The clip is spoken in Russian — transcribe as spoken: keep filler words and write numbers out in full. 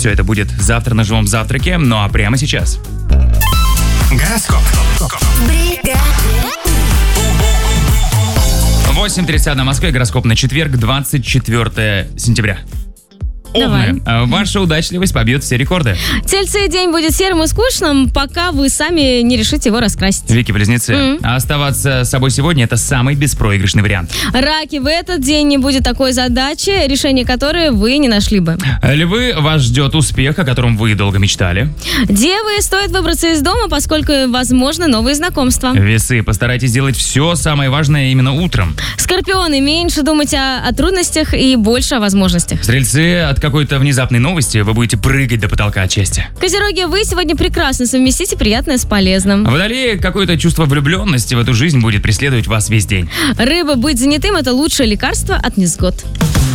Все это будет завтра на живом завтраке. Ну а прямо сейчас. Гороскоп. восемь тридцать на Москве. Гороскоп на четверг, двадцать четвёртое сентября. Овны. Ваша удачливость побьет все рекорды. Тельцы, день будет серым и скучным, пока вы сами не решите его раскрасить. Вики-близнецы. Mm. А оставаться собой сегодня – это самый беспроигрышный вариант. Раки, в этот день не будет такой задачи, решение которой вы не нашли бы. Львы, вас ждет успех, о котором вы долго мечтали. Девы, стоит выбраться из дома, поскольку возможны новые знакомства. Весы, постарайтесь сделать все самое важное именно утром. Скорпионы, меньше думать о, о трудностях и больше о возможностях. Стрельцы, от какой-то внезапной новости вы будете прыгать до потолка от счастья. Козероги, вы сегодня прекрасно совместите приятное с полезным. Водолеи, какое-то чувство влюбленности в эту жизнь будет преследовать вас весь день. Рыба, быть занятым – это лучшее лекарство от невзгод.